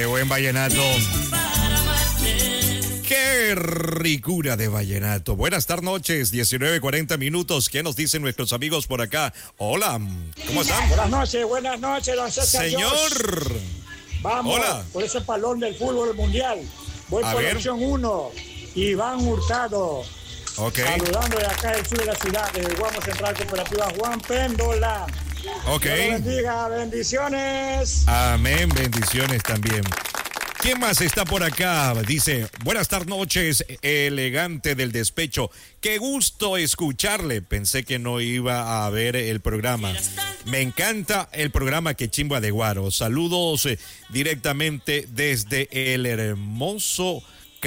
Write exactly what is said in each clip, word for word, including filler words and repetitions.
Qué buen vallenato. Qué ricura de vallenato. Buenas tardes noches, diecinueve cuarenta minutos. ¿Qué nos dicen nuestros amigos por acá? Hola, ¿cómo están? Buenas noches, buenas noches, don César. Señor. Dios. Vamos Hola. por ese palón del fútbol mundial. Voy A por ver. la opción uno. Iván Hurtado. Ok. Saludando de acá del sur de la ciudad, de Guamo Central Cooperativa Juan Péndola. Ok. Dios lo bendiga, bendiciones. Amén, bendiciones también. ¿Quién más está por acá? Dice, buenas tardes noches, elegante del despecho. Qué gusto escucharle. Pensé que no iba a ver el programa. Me encanta el programa Que Chimba de Guaro. Saludos eh, directamente desde el hermoso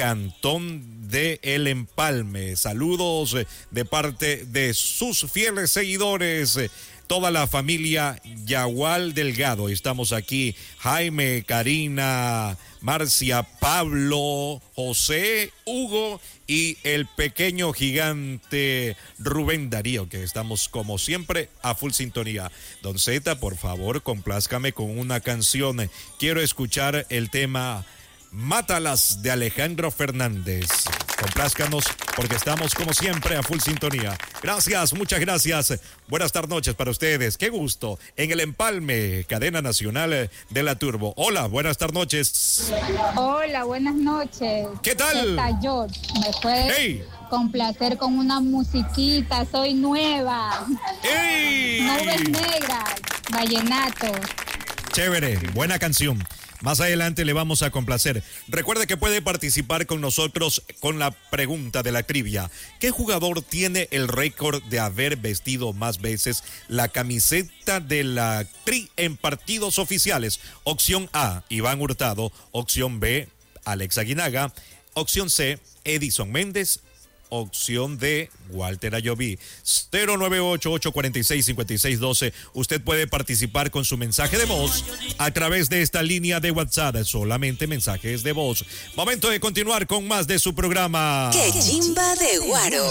Cantón de El Empalme. Saludos eh, de parte de sus fieles seguidores. Eh, Toda la familia Yagual Delgado. Estamos aquí. Jaime, Karina, Marcia, Pablo, José, Hugo y el pequeño gigante Rubén Darío, que estamos como siempre a full sintonía. Don Zeta, por favor, complázcame con una canción. Quiero escuchar el tema Mátalas de Alejandro Fernández. Complázcanos porque estamos como siempre a full sintonía. Gracias, muchas gracias. Buenas tardes noches para ustedes. Qué gusto. En El Empalme, cadena nacional de la Turbo. Hola, buenas tardes noches. Hola, buenas noches. ¿Qué tal? Está George. Me puede Hey. complacer con una musiquita. Soy nueva. ¡Ey! Nubes negras. Vallenato. Chévere, buena canción. Más adelante le vamos a complacer. Recuerde que puede participar con nosotros con la pregunta de la trivia. ¿Qué jugador tiene el récord de haber vestido más veces la camiseta de la Tri en partidos oficiales? Opción A, Iván Hurtado. Opción B, Alex Aguinaga. Opción C, Edison Méndez. Opción D, Walter Ayoví. Cero nueve ocho, ocho cuatro seis, cinco seis uno dos. Usted puede participar con su mensaje de voz a través de esta línea de WhatsApp. Solamente mensajes de voz. Momento de continuar con más de su programa. ¡Qué chimba de Guaro!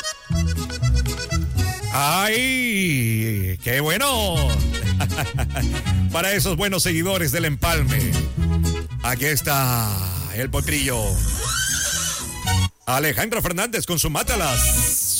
¡Ay! ¡Qué bueno! Para esos buenos seguidores del Empalme. Aquí está el potrillo. Alejandro Fernández con su Mátalas.